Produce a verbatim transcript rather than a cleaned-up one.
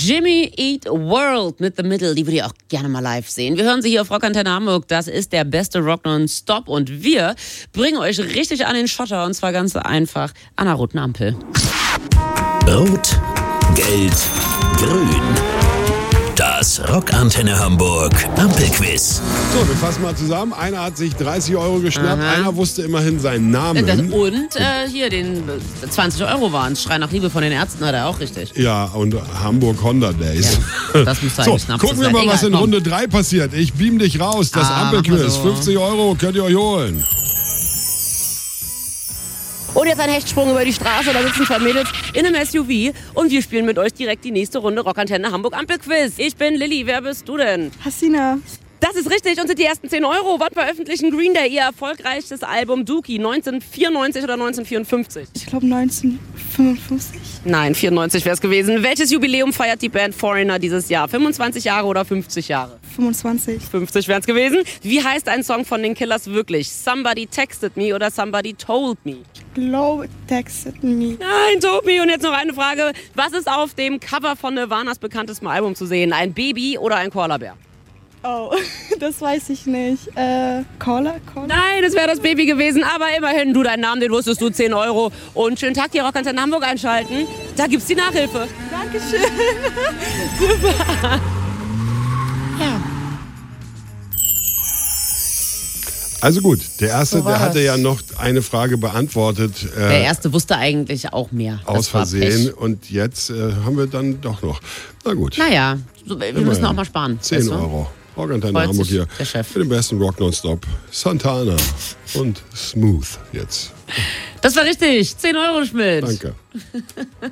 Jimmy Eat World mit The Middle, die würde ich auch gerne mal live sehen. Wir hören sie hier auf Rockantenne Hamburg. Das ist der beste Rock non-stop und wir bringen euch richtig an den Schotter und zwar ganz einfach an der roten Ampel. Rot, Gelb, Grün. Das Rockantenne Hamburg Ampelquiz. So, wir fassen mal zusammen. Einer hat sich dreißig Euro geschnappt, Aha. einer wusste immerhin seinen Namen. Das, und äh, hier, den zwanzig Euro waren es. Schrei nach Liebe von den Ärzten hat er auch richtig. Ja, und Hamburg Honda Days. Ja, das muss so, gucken wir mal, was in Runde drei passiert. Ich beam dich raus, das Ah, Ampelquiz. so. fünfzig Euro könnt ihr euch holen. Und jetzt ein Hechtsprung über die Straße, da sitzen zwei Mädels in einem S U V und wir spielen mit euch direkt die nächste Runde Rockantenne Hamburg Ampelquiz. Ich bin Lilly, wer bist du denn? Hasina. Das ist richtig und sind die ersten zehn Euro. Wann veröffentlichen Green Day ihr erfolgreichstes Album Dookie? neunzehnhundertvierundneunzig oder neunzehnhundertvierundfünfzig? Ich glaube neunzehnhundertfünfundfünfzig. Nein, vierundneunzig wäre es gewesen. Welches Jubiläum feiert die Band Foreigner dieses Jahr? fünfundzwanzig Jahre oder fünfzig Jahre? fünfundzwanzig. fünfzig wären es gewesen. Wie heißt ein Song von den Killers wirklich? Somebody Texted Me oder Somebody Told Me? Ich glaube, texted me. Nein, Told Me. Und jetzt noch eine Frage. Was ist auf dem Cover von Nirvanas bekanntestem Album zu sehen? Ein Baby oder ein Koalabär? Oh, das weiß ich nicht. Äh, Caller? Caller? Nein, es wäre das Baby gewesen, aber immerhin, du, deinen Namen, den wusstest du, zehn Euro. Und schönen Tag, hier Rockantenne Hamburg einschalten. Da gibt's die Nachhilfe. Dankeschön. Super. Ja. Also gut, der Erste, So der hatte war's. ja noch eine Frage beantwortet. Äh, Der Erste wusste eigentlich auch mehr. Das aus war Versehen. Pech. Und jetzt äh, haben wir dann doch noch. Na gut. Naja, so, wir müssen auch mal sparen. zehn weißt du? Euro. Rockantenne Freut Hamburg sich hier. der Chef. Mit dem besten Rock Nonstop. Santana und Smooth jetzt. Das war richtig. zehn Euro, Schmidt. Danke.